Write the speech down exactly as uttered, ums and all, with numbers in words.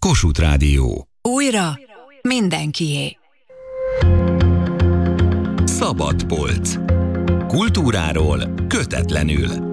Kossuth Rádió. Újra mindenkié. Szabad polc. Kultúráról kötetlenül.